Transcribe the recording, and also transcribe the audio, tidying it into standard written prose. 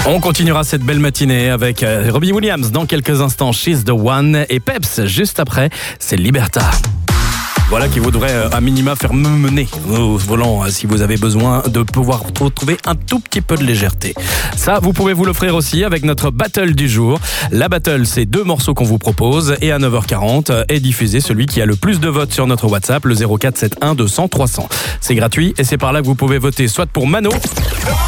On continuera cette belle matinée avec Robbie Williams dans quelques instants, She's the One, et Peps juste après, c'est Liberta. Voilà qui voudrait à minima faire me mener au volant si vous avez besoin de pouvoir retrouver un tout petit peu de légèreté. Ça, vous pouvez vous l'offrir aussi avec notre battle du jour. La battle, c'est 2 morceaux qu'on vous propose et à 9h40 est diffusé celui qui a le plus de votes sur notre WhatsApp, le 0471 200 300. C'est gratuit et c'est par là que vous pouvez voter soit pour Mano,